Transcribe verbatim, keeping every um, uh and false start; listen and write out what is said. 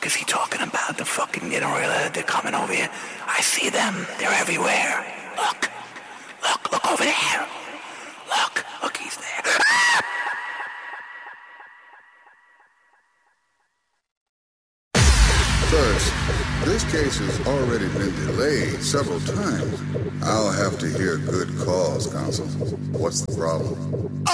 is he talking about? The fucking Nidorillo, they're coming over here. I see them. They're everywhere. Look. Look, look over there. Look, look, he's there. Ah! First, this case has already been delayed several times. I'll have to hear good cause, counsel. What's the problem?